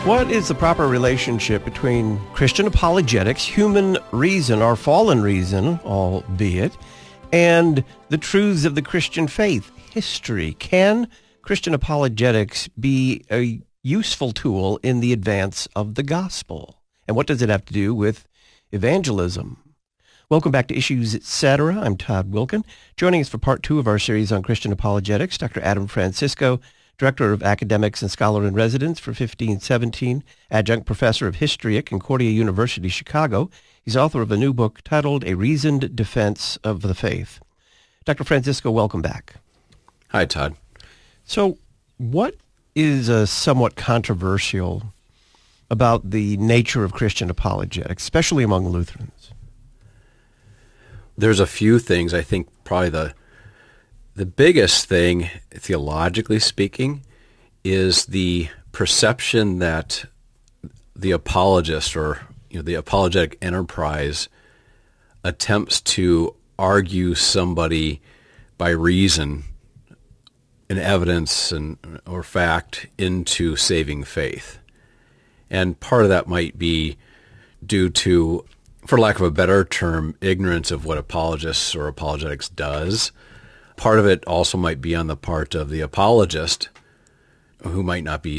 What is the proper relationship between Christian apologetics, human reason or fallen reason, albeit, and the truths of the Christian faith, history? Can Christian apologetics be a useful tool in the advance of the gospel? And what does it have to do with evangelism? Welcome back to Issues Etc. I'm Todd Wilken. Joining us for part 2 of our series on Christian apologetics, Dr. Adam Francisco, Director of Academics and Scholar-in-Residence for 1517, Adjunct Professor of History at Concordia University, Chicago. He's author of a new book titled A Reasoned Defense of the Faith. Dr. Francisco, welcome back. Hi, Todd. So what is somewhat controversial about the nature of Christian apologetics, especially among Lutherans? There's a few things. I think probably the biggest thing, theologically speaking, is the perception that the apologist or the apologetic enterprise attempts to argue somebody by reason and evidence or fact into saving faith. And part of that might be due to, for lack of a better term, ignorance of what apologists or apologetics does. Part of it also might be on the part of the apologist, who might not be